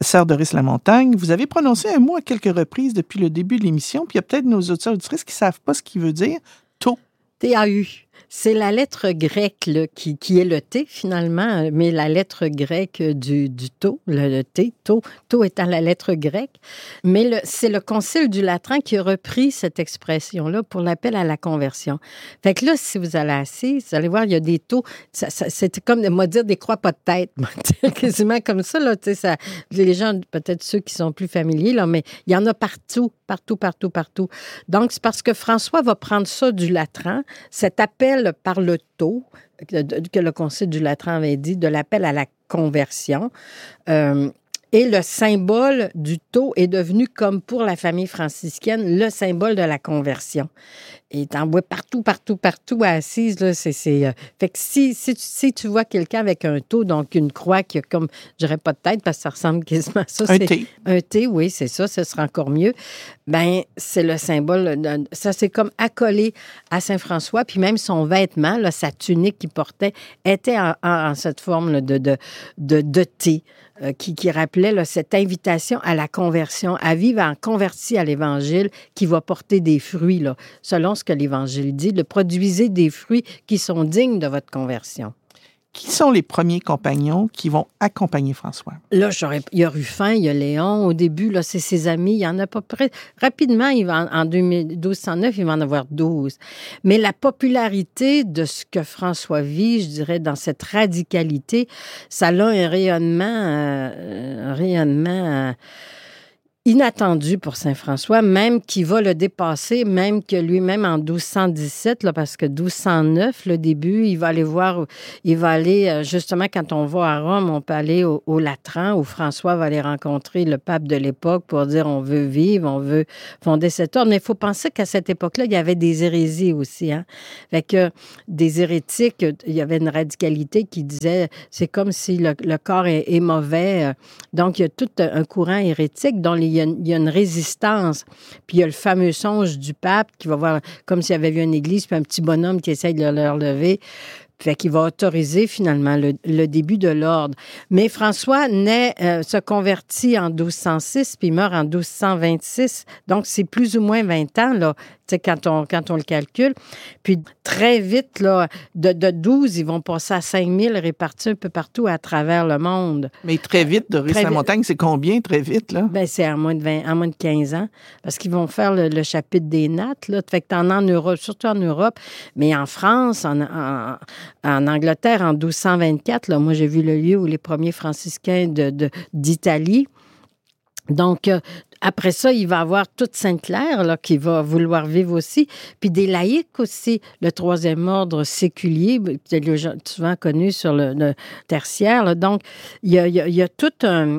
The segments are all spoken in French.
sœur Doris Lamontagne, vous avez prononcé un mot à quelques reprises depuis le début de l'émission, puis il y a peut-être nos auditeurs et auditrices qui ne savent pas ce qu'il veut dire. Tau. T-A-U. C'est la lettre grecque là, qui est le T, finalement, mais la lettre grecque du tau, le T, tau étant la lettre grecque. Mais c'est le Concile du Latran qui a repris cette expression-là pour l'appel à la conversion. Fait que là, si vous allez assis, vous allez voir, il y a des taux. C'est comme, moi, dire des croix pas de tête. Quasiment comme ça, là, tu sais, ça, les gens, peut-être ceux qui sont plus familiers, là, mais il y en a partout. Donc, c'est parce que François va prendre ça du Latran, cet appel par le tau, que le Concile du Latran avait dit, de l'appel à la conversion. Et le symbole du tau est devenu, comme pour la famille franciscaine, le symbole de la conversion. Et t'en vois partout à Assise, là, fait que si tu vois quelqu'un avec un tau, donc une croix qui a comme, je dirais pas de tête, parce que ça ressemble quasiment à ça. Un T. Un T, oui, c'est ça, ce sera encore mieux. Ben, c'est le symbole, ça c'est comme accolé à Saint-François, puis même son vêtement, là, sa tunique qu'il portait, était en cette forme là, de T. Qui rappelait là, cette invitation à la conversion, à vivre en converti à l'Évangile qui va porter des fruits, là, selon ce que l'Évangile dit, de produisez des fruits qui sont dignes de votre conversion. Qui sont les premiers compagnons qui vont accompagner François? Là, il y a Ruffin, il y a Léon. Au début, là, c'est ses amis. Il y en a pas près. Rapidement, en 1209, il va en avoir 12. Mais la popularité de ce que François vit, je dirais, dans cette radicalité, ça a un rayonnement inattendu pour Saint-François, même qui va le dépasser, même que lui-même en 1217, là, parce que 1209, le début, il va aller, justement, quand on va à Rome, on peut aller au Latran, où François va aller rencontrer le pape de l'époque pour dire on veut vivre, on veut fonder cet ordre. Mais il faut penser qu'à cette époque-là, il y avait des hérésies aussi, hein. Fait que des hérétiques, il y avait une radicalité qui disait c'est comme si le corps est mauvais. Donc, il y a tout un courant hérétique dont il y a une résistance. Puis il y a le fameux songe du pape qui va voir comme s'il y avait vu une église, puis un petit bonhomme qui essaye de le relever. Fait qu'il va autoriser finalement le début de l'ordre. Mais François se convertit en 1206 puis meurt en 1226. Donc, c'est plus ou moins 20 ans, là, tu sais, quand on le calcule. Puis, très vite, là, de 12, ils vont passer à 5000 répartis un peu partout à travers le monde. Mais très vite, Doris Lamontagne, c'est combien très vite, là? Ben, c'est en moins de 15 ans. Parce qu'ils vont faire le chapitre des nattes, là. Fait que t'en as en Europe, surtout en Europe, mais en France, en Angleterre, en 1224, là, moi, j'ai vu le lieu où les premiers franciscains d'Italie. Donc, après ça, il va avoir toute Sainte-Claire là, qui va vouloir vivre aussi, puis des laïcs aussi, le troisième ordre séculier, souvent connu sur le tertiaire. Là. Donc, il y a tout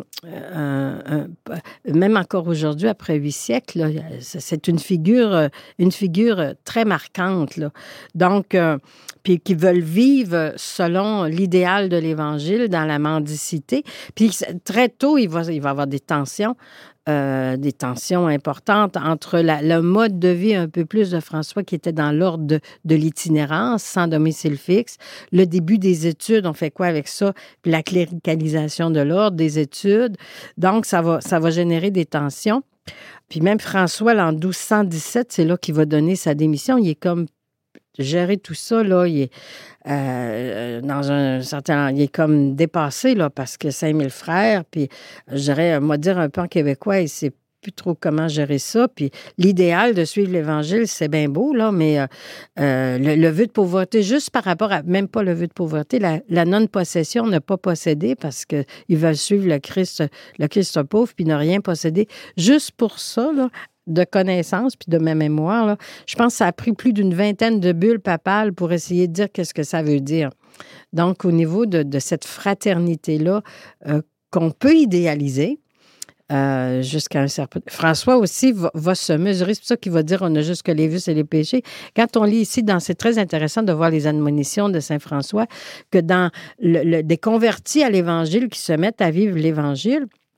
même encore aujourd'hui, après 8 siècles, là, c'est une figure très marquante. Là. Donc, puis qui veulent vivre selon l'idéal de l'Évangile dans la mendicité. Puis très tôt, il va y avoir des tensions importantes entre le mode de vie un peu plus de François qui était dans l'ordre de l'itinérance, sans domicile fixe, le début des études, on fait quoi avec ça, puis la cléricalisation de l'ordre des études. Donc, ça va générer des tensions. Puis même François, là, en 1217, c'est là qu'il va donner sa démission. Il est comme gérer tout ça, là, il est dans un certain... Il est comme dépassé, là, parce que 5000 frères, puis je dirais, moi, dire un peu en québécois, il sait plus trop comment gérer ça. Puis l'idéal de suivre l'Évangile, c'est bien beau, là, mais le vœu de pauvreté, juste par rapport à... Même pas le vœu de pauvreté, la non-possession, ne pas posséder, parce qu'ils veulent suivre le Christ pauvre, puis ne rien posséder. Juste pour ça, là, de connaissances puis de ma mémoire, là, je pense que ça a pris plus d'une vingtaine de bulles papales pour essayer de dire qu'est-ce que ça veut dire. Donc, au niveau de cette fraternité-là qu'on peut idéaliser jusqu'à un certain... François aussi va se mesurer, c'est pour ça qu'il va dire on a juste que les vices et les péchés. Quand on lit ici, c'est très intéressant de voir les admonitions de Saint François, que dans des convertis à l'Évangile qui se mettent à vivre l'Évangile,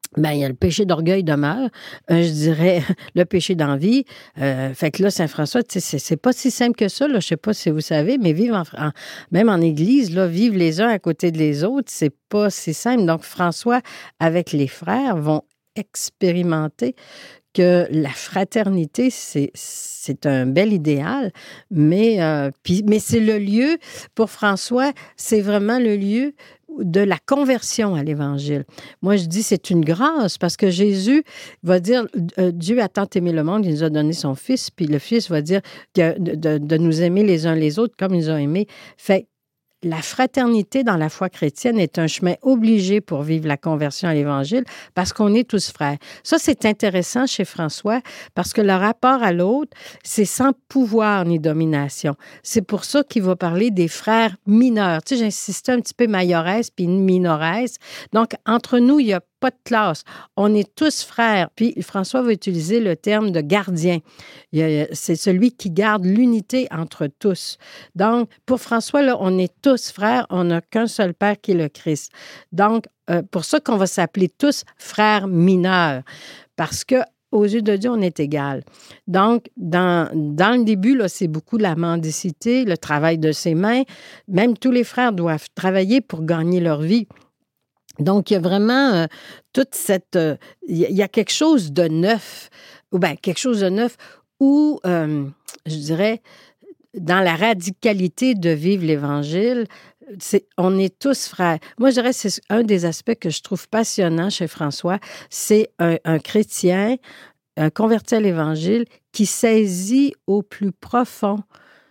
Ben, il y a le péché d'orgueil demeure, je dirais le péché d'envie. Fait que là, Saint François, tu sais, c'est pas si simple que ça. Là, je sais pas si vous savez, mais vivre même en Église, là, vivre les uns à côté des autres, c'est pas si simple. Donc, François, avec les frères, vont expérimenter que la fraternité, c'est un bel idéal, mais c'est le lieu, pour François, c'est vraiment le lieu de la conversion à l'Évangile. Moi, je dis c'est une grâce parce que Jésus va dire Dieu a tant aimé le monde, il nous a donné son Fils, puis le Fils va dire que de nous aimer les uns les autres comme il nous a aimés. Fait la fraternité dans la foi chrétienne est un chemin obligé pour vivre la conversion à l'Évangile parce qu'on est tous frères. Ça, c'est intéressant chez François parce que le rapport à l'autre, c'est sans pouvoir ni domination. C'est pour ça qu'il va parler des frères mineurs. Tu sais, j'insistais un petit peu majoresse puis minoresse. Donc, entre nous, il n'y a pas de classe. On est tous frères. Puis François va utiliser le terme de gardien. C'est celui qui garde l'unité entre tous. Donc, pour François, là, on est tous frères. On n'a qu'un seul Père qui est le Christ. Donc, pour ça qu'on va s'appeler tous frères mineurs. Parce que aux yeux de Dieu, on est égal. Donc, dans le début, là, c'est beaucoup la mendicité, le travail de ses mains. Même tous les frères doivent travailler pour gagner leur vie. Donc, il y a vraiment toute cette... il y a quelque chose de neuf, ou bien quelque chose de neuf où, je dirais, dans la radicalité de vivre l'Évangile, on est tous frères. Moi, je dirais que c'est un des aspects que je trouve passionnant chez François, c'est un chrétien, un converti à l'Évangile, qui saisit au plus profond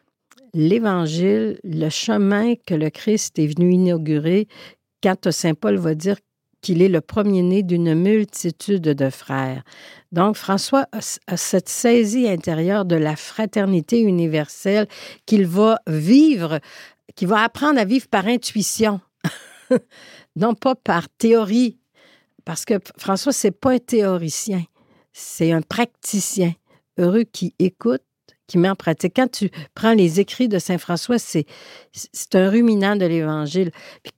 l'Évangile, le chemin que le Christ est venu inaugurer, quand Saint Paul va dire qu'il est le premier-né d'une multitude de frères. Donc, François a cette saisie intérieure de la fraternité universelle qu'il va vivre, qu'il va apprendre à vivre par intuition, non pas par théorie, parce que François, c'est pas un théoricien, c'est un praticien heureux qui écoute, qui met en pratique. Quand tu prends les écrits de Saint François, c'est un ruminant de l'Évangile. Puis